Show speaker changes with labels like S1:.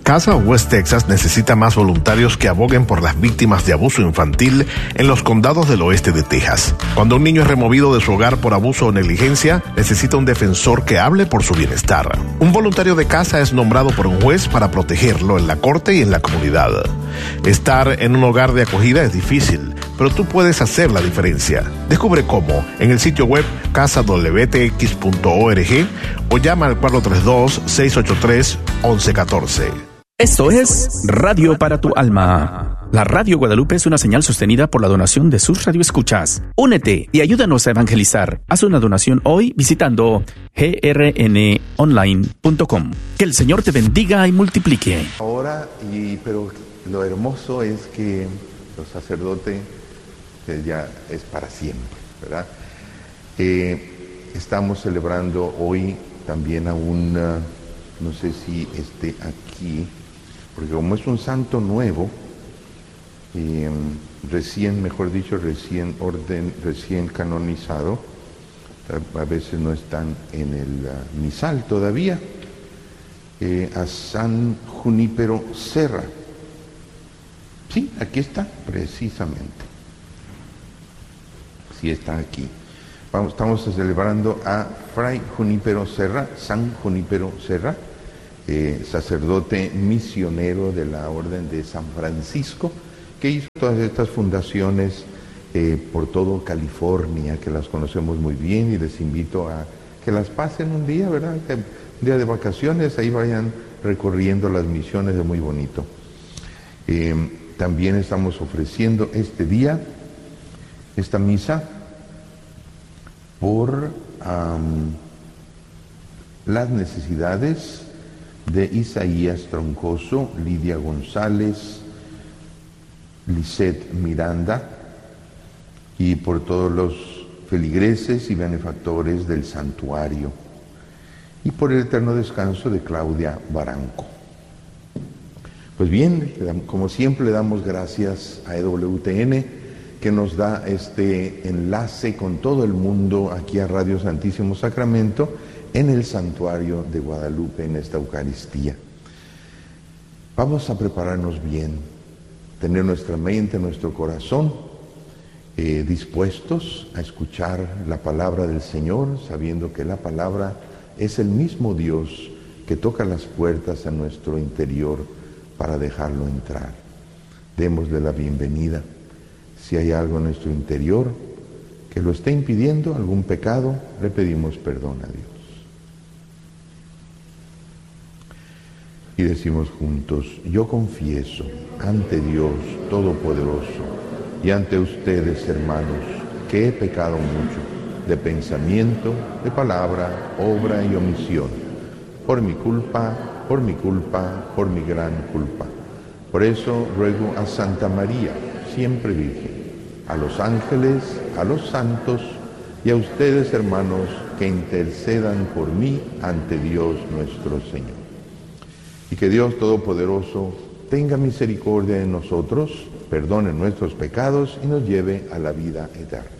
S1: Casa West Texas necesita más voluntarios que aboguen por las víctimas de abuso infantil en los condados del oeste de Texas. Cuando un niño es removido de su hogar por abuso o negligencia, necesita un defensor que hable por su bienestar. Un voluntario de casa es nombrado por un juez para protegerlo en la corte y en la comunidad. Estar en un hogar de acogida es difícil, pero tú puedes hacer la diferencia. Descubre cómo en el sitio web casadwtx.org o llama al 432-683-1114.
S2: Esto es Radio para tu Alma. La Radio Guadalupe es una señal sostenida por la donación de sus radioescuchas. Únete y ayúdanos a evangelizar. Haz una donación hoy visitando grnonline.com. Que el Señor te bendiga y multiplique.
S3: Ahora, pero lo hermoso es que los sacerdotes ya es para siempre, ¿verdad? Estamos celebrando hoy también a no sé si esté aquí, porque como es un santo nuevo, recién canonizado, a veces no están en el misal todavía, a San Junípero Serra. Sí, aquí está, precisamente. Sí está aquí. Estamos celebrando a Fray Junípero Serra, San Junípero Serra, sacerdote misionero de la Orden de San Francisco, que hizo todas estas fundaciones por todo California, que las conocemos muy bien, y les invito a que las pasen un día, ¿verdad? Un día de vacaciones, ahí vayan recorriendo las misiones, es muy bonito. También estamos ofreciendo este día, esta misa, por las necesidades de Isaías Troncoso, Lidia González, Lisette Miranda, y por todos los feligreses y benefactores del santuario, y por el eterno descanso de Claudia Baranco. Pues bien, como siempre le damos gracias a EWTN, que nos da este enlace con todo el mundo aquí a Radio Santísimo Sacramento en el Santuario de Guadalupe, en esta Eucaristía. Vamos a prepararnos bien, tener nuestra mente, nuestro corazón dispuestos a escuchar la palabra del Señor, sabiendo que la palabra es el mismo Dios que toca las puertas a nuestro interior para dejarlo entrar. Démosle la bienvenida. Si hay algo en nuestro interior que lo esté impidiendo, algún pecado, le pedimos perdón a Dios. Y decimos juntos: yo confieso ante Dios Todopoderoso y ante ustedes, hermanos, que he pecado mucho, de pensamiento, de palabra, obra y omisión, por mi culpa, por mi gran culpa. Por eso ruego a Santa María, siempre Virgen, a los ángeles, a los santos y a ustedes, hermanos, que intercedan por mí ante Dios nuestro Señor. Y que Dios Todopoderoso tenga misericordia de nosotros, perdone nuestros pecados y nos lleve a la vida eterna.